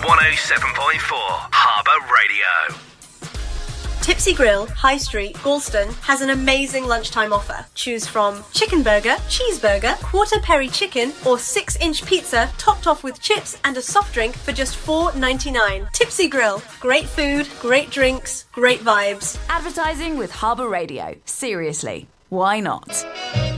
107.4 Harbour Radio. Tipsy Grill, High Street, Galston has an amazing lunchtime offer. Choose from chicken burger, cheeseburger, quarter peri chicken or 6-inch pizza topped off with chips and a soft drink for just $4.99. Tipsy Grill. Great food, great drinks, great vibes. Advertising with Harbour Radio. Seriously, why not?